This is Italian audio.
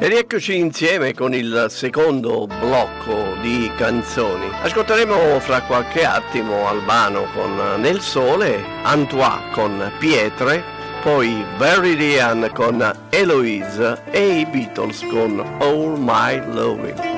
E rieccoci insieme con il secondo blocco di canzoni. Ascolteremo fra qualche attimo Albano con Nel Sole, Antoine con Pietre, poi Barry Ryan con Eloise e i Beatles con All My Loving.